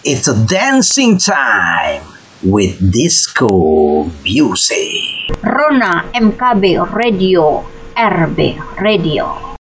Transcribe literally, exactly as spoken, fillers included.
It's a dancing time with disco music. Rona M K B Radio, R B Radio.